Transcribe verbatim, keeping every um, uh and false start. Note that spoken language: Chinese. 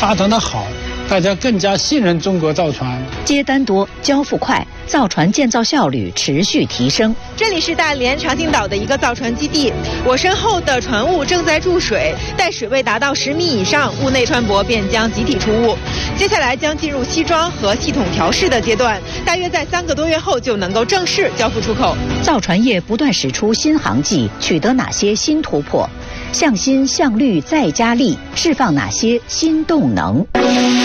发展的好，大家更加信任中国造船。 接单多，交付快，造船建造效率持续提升。 这里是大连长兴岛的一个造船基地，我身后的船坞正在注水，待水位达到十米以上，坞内船舶便将集体出坞。接下来将进入西装和系统调试的阶段，大约在三个多月后就能够正式交付出口。 造船业不断使出新航迹，取得哪些新突破？向新向绿再加力，释放哪些新动能？